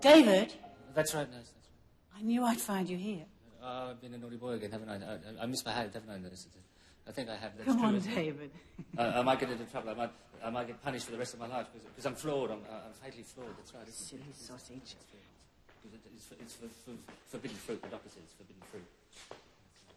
David? That's right, nurse. That's right. I knew I'd find you here. I've been a naughty boy again, haven't I? I misbehaved, haven't I, nurse? I think I have. That's Come on, true, David. I might get into trouble. I might get punished for the rest of my life because I'm flawed. I'm fatally flawed. That's right. Silly sausage. It's forbidden fruit. The doctor says it's forbidden fruit.